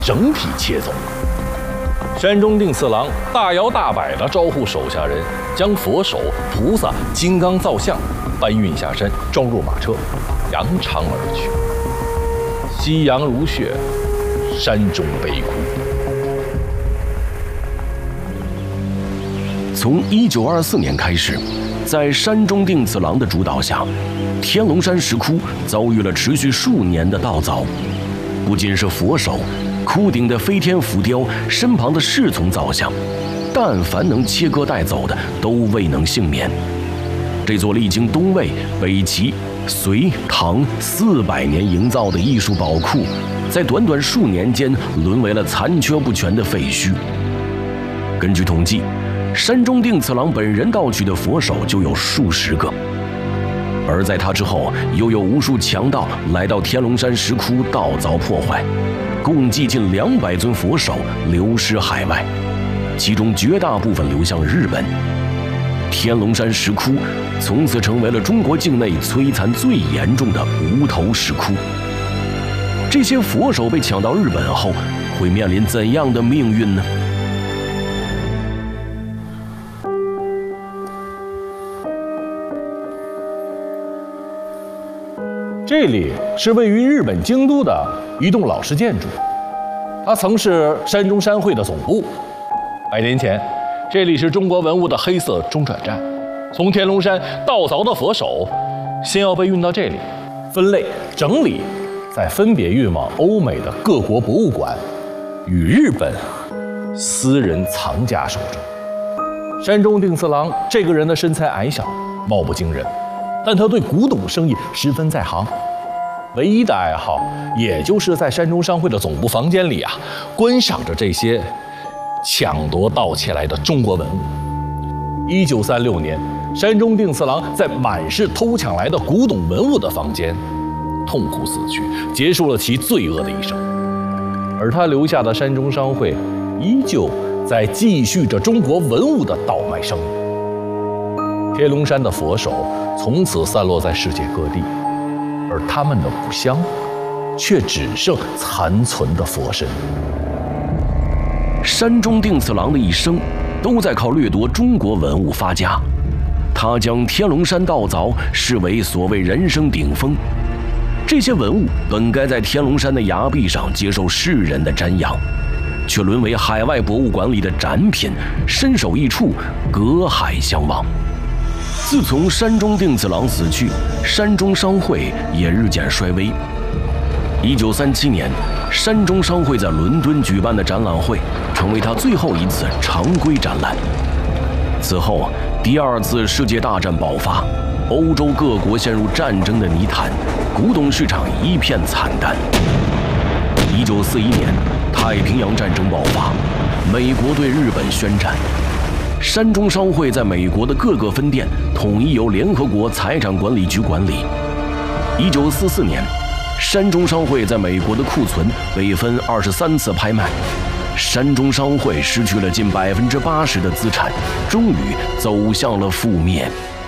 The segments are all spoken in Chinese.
整体切走。山中定次郎大摇大摆地招呼手下人，将佛手、菩萨、金刚造像搬运下山，装入马车，扬长而去。夕阳如血，山中悲哭。 从1924年开始，在山中定次郎的主导下，天龙山石窟遭遇了持续数年的盗凿，不仅是佛手、窟顶的飞天浮雕、身旁的侍从造像，但凡能切割带走的，都未能幸免。这座历经东魏、北齐、隋、唐400年营造的艺术宝库，在短短数年间沦为了残缺不全的废墟。根据统计，山中定次郎本人盗取的佛手就有数十个，而在他之后，又有无数强盗来到天龙山石窟盗凿破坏，共计近200尊佛手流失海外，其中绝大部分流向日本。天龙山石窟从此成为了中国境内摧残最严重的无头石窟。这些佛手被抢到日本后，会面临怎样的命运呢？ 这里是位于日本京都的一栋老式建筑，它曾是山中山会的总部。100年前，这里是中国文物的黑色中转站。从天龙山盗凿的佛手，先要被运到这里，分类整理，再分别运往欧美的各国博物馆与日本私人藏家手中。山中定次郎这个人的身材矮小，貌不惊人，但他对古董生意十分在行，唯一的爱好也就是在山中商会的总部房间里观赏着这些抢夺盗窃来的中国文物。1936年，山中定次郎在满是偷抢来的古董文物的房间痛苦死去，结束了其罪恶的一生。而他留下的山中商会依旧在继续着中国文物的倒卖生意。天龙山的佛手从此散落在世界各地，而他们的故乡却只剩残存的佛身。 山中定次郎的一生都在靠掠夺中国文物发家，他将天龙山盗凿视为所谓人生顶峰。这些文物本该在天龙山的崖壁上接受世人的瞻仰，却沦为海外博物馆里的展品，身首异处，隔海相望。自从山中定次郎死去，山中商会也日渐衰微。1937年，山中商会在伦敦举办的展览会，成为他最后一次常规展览。此后，第2次世界大战爆发，欧洲各国陷入战争的泥潭，古董市场一片惨淡。1941年，太平洋战争爆发，美国对日本宣战。山中商会在美国的各个分店统一由联合国财产管理局管理。1944年，山中商会在美国的库存被分23次拍卖，山中商会失去了近80%的资产，终于走向了覆灭。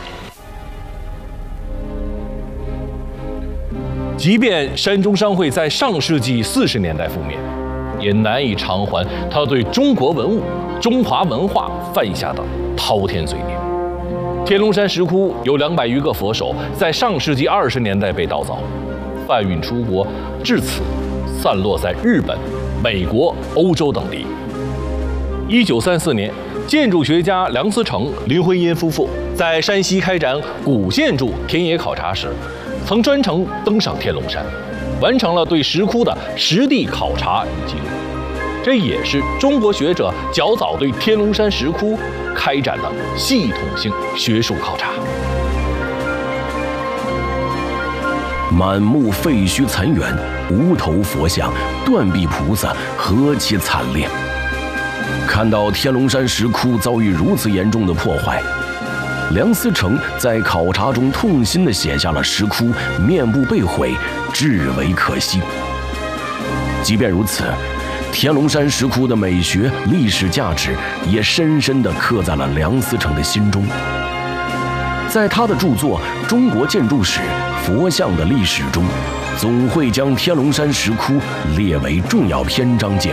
即便山中商会在上世纪40年代覆灭，也难以偿还他对中国文物、中华文化犯下的滔天罪孽。天龙山石窟有200余个佛手，在上世纪20年代被盗凿，贩运出国，至此散落在日本、美国、欧洲等地。1934年，建筑学家梁思成、林徽因夫妇在山西开展古建筑田野考察时，曾专程登上天龙山，完成了对石窟的实地考察与记录。这也是中国学者较早对天龙山石窟开展的系统性学术考察。 满目废墟残垣，无头佛像、断臂菩萨，何其惨烈！看到天龙山石窟遭遇如此严重的破坏，梁思成在考察中痛心地写下了石窟面部被毁，至为可惜。即便如此，天龙山石窟的美学、历史价值也深深地刻在了梁思成的心中。在他的著作《中国建筑史：佛像的历史》中， 总会将天龙山石窟列为重要篇章介